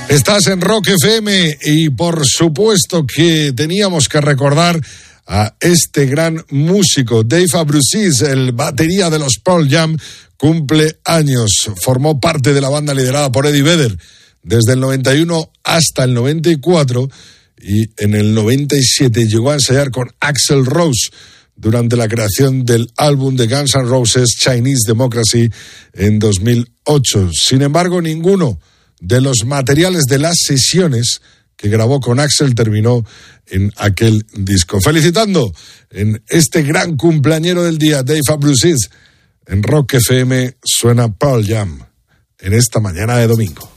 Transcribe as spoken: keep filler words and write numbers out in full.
Estás en Rock F M y por supuesto que teníamos que recordar a este gran músico, Dave Abruzzese, el batería de los Pearl Jam, cumple años. Formó parte de la banda liderada por Eddie Vedder desde el noventa y uno hasta el noventa y cuatro y en el noventa y siete llegó a ensayar con Axl Rose durante la creación del álbum de Guns N' Roses Chinese Democracy en dos mil ocho. Sin embargo, ninguno de los materiales de las sesiones que grabó con Axl terminó en aquel disco. Felicitando en este gran cumpleañero del día, Dave Abruzzese. En Rock F M suena Pearl Jam en esta mañana de domingo.